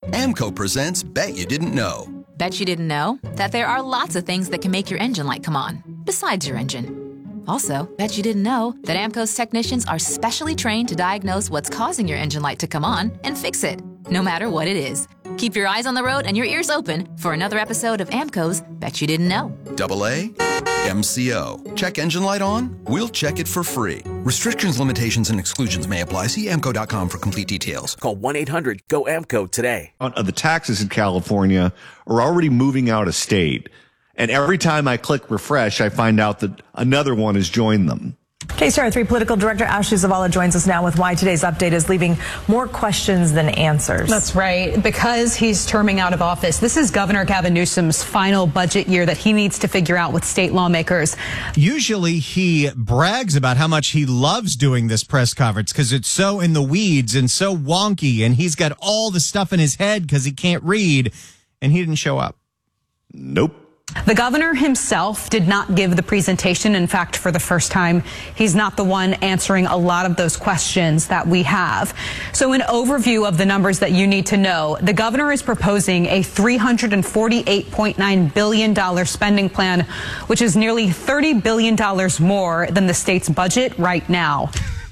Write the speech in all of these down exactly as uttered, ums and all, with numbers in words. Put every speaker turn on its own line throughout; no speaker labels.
AMCO presents Bet You Didn't Know.
Bet you didn't know that there are lots of things that can make your engine light come on, besides your engine. Also, bet you didn't know that AMCO's technicians are specially trained to diagnose what's causing your engine light to come on and fix it, no matter what it is. Keep your eyes on the road and your ears open for another episode of AMCO's Bet You Didn't Know.
Double A, M C O. Check engine light on? We'll check it for free. Restrictions, limitations, and exclusions may apply. See amco dot com for complete details.
Call one eight hundred go AMCO today.
Uh, the taxes in California are already moving out of state. And every time I click refresh, I find out that another one has joined them.
K C R A three political director Ashley Zavala joins us now with why today's update is leaving more questions than answers.
That's right. Because he's terming out of office. This is Governor Gavin Newsom's final budget year that he needs to figure out with state lawmakers.
Usually he brags about how much he loves doing this press conference because it's so in the weeds and so wonky, and he's got all the stuff in his head because he can't read, and he didn't show up.
Nope.
The governor himself did not give the presentation. In fact, for the first time, he's not the one answering a lot of those questions that we have. So an overview of the numbers that you need to know. The governor is proposing a three hundred forty-eight point nine billion dollars spending plan, which is nearly thirty billion dollars more than the state's budget right now.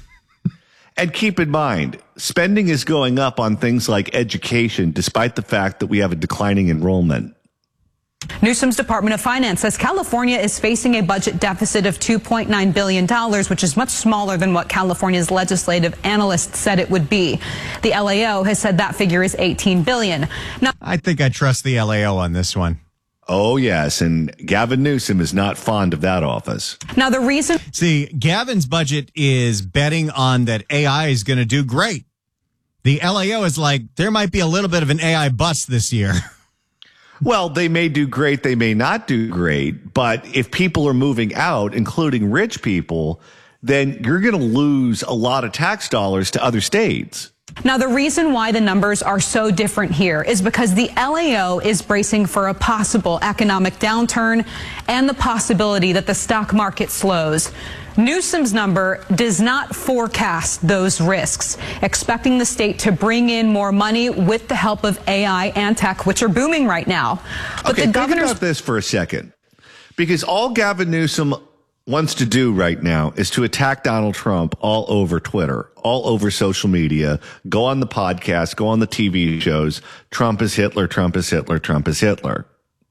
And keep in mind, spending is going up on things like education, despite the fact that we have a declining enrollment.
Newsom's Department of Finance says California is facing a budget deficit of two point nine billion dollars, which is much smaller than what California's legislative analysts said it would be. The L A O has said that figure is eighteen billion dollars. Now,
I think I trust the L A O on this one.
Oh, yes, and Gavin Newsom is not fond of that office.
Now, the reason...
See, Gavin's budget is betting on that A I is going to do great. The L A O is like, there might be a little bit of an A I bust this year.
Well, they may do great, they may not do great, but if people are moving out, including rich people, then you're going to lose a lot of tax dollars to other states.
Now, the reason why the numbers are so different here is because the L A O is bracing for a possible economic downturn and the possibility that the stock market slows. Newsom's number does not forecast those risks, expecting the state to bring in more money with the help of A I and tech, which are booming right now. But
okay,
the
think
governor's...
about this for a second, because all Gavin Newsom wants to do right now is to attack Donald Trump all over Twitter, all over social media, go on the podcast, go on the T V shows. Trump is Hitler, Trump is Hitler, Trump is Hitler.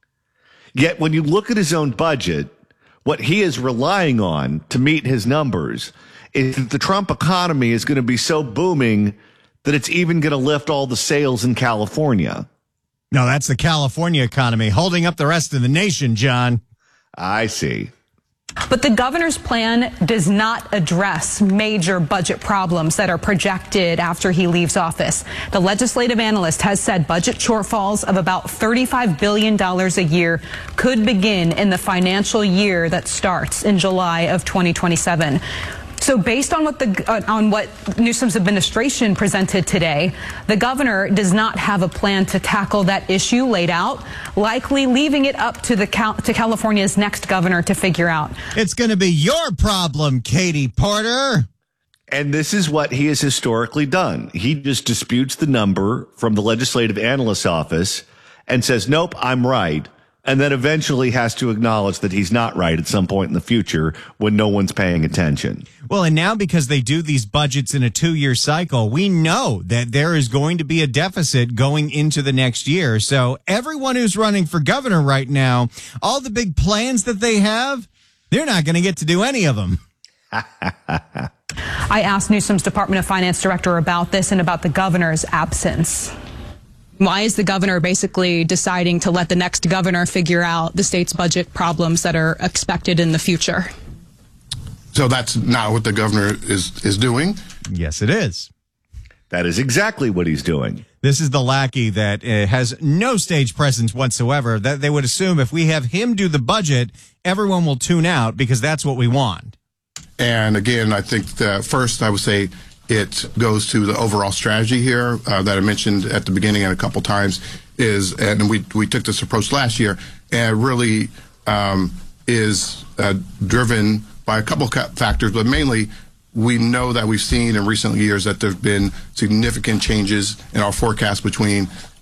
Yet when you look at his own budget, what he is relying on to meet his numbers is that the Trump economy is going to be so booming that it's even going to lift all the sales in California.
No, that's the California economy holding up the rest of the nation, John.
I see.
But the governor's plan does not address major budget problems that are projected after he leaves office. The legislative analyst has said budget shortfalls of about thirty-five billion dollars a year could begin in the financial year that starts in July of twenty twenty-seven. So based on what the uh, on what Newsom's administration presented today, the governor does not have a plan to tackle that issue laid out, likely leaving it up to the Cal- to California's next governor to figure out.
It's going to be your problem, Katie Porter.
And this is what he has historically done. He just disputes the number from the legislative analyst's office and says, nope, I'm right. And then eventually has to acknowledge that he's not right at some point in the future when no one's paying attention.
Well, and now because they do these budgets in a two-year cycle, we know that there is going to be a deficit going into the next year. So everyone who's running for governor right now, all the big plans that they have, they're not going to get to do any of them.
I asked Newsom's Department of Finance director about this and about the governor's absence. Why is the governor basically deciding to let the next governor figure out the state's budget problems that are expected in the future?
So that's not what the governor is, is doing?
Yes, it is.
That is exactly what he's doing.
This is the lackey that uh, has no stage presence whatsoever. That they would assume if we have him do the budget, everyone will tune out because that's what we want.
And again, I think that first I would say it goes to the overall strategy here uh, that I mentioned at the beginning and a couple times is, and we we took this approach last year, and really um, is uh, driven by a couple of factors, but mainly we know that we've seen in recent years that there have been significant changes in our forecast between